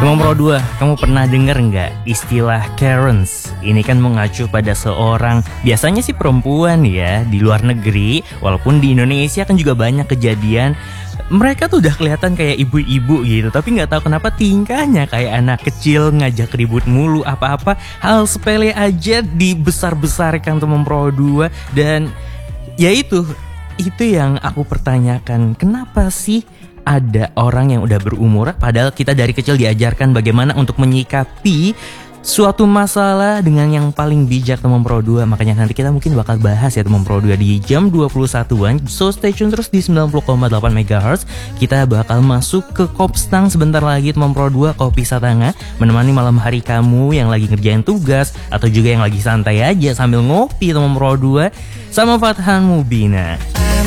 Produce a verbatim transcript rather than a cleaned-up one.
Teman Pro dua, kamu pernah dengar nggak istilah Karens? Ini kan mengacu pada seorang, biasanya sih perempuan ya, di luar negeri. Walaupun di Indonesia kan juga banyak kejadian mereka tuh udah kelihatan kayak ibu-ibu gitu, tapi nggak tahu kenapa tingkahnya kayak anak kecil, ngajak ribut mulu, apa-apa hal sepele aja dibesar-besarkan teman Pro dua. Dan ya itu, itu yang aku pertanyakan, kenapa sih ada orang yang udah berumur, padahal kita dari kecil diajarkan bagaimana untuk menyikapi suatu masalah dengan yang paling bijak teman Pro dua. Makanya nanti kita mungkin bakal bahas ya teman Pro dua di jam dua puluh satuan. So stay tune terus di sembilan puluh koma delapan megahertz. Kita bakal masuk ke Kopstang sebentar lagi teman Pro dua, kopi satanga, menemani malam hari kamu yang lagi ngerjain tugas atau juga yang lagi santai aja sambil ngopi teman Pro dua sama Fathan Mubina.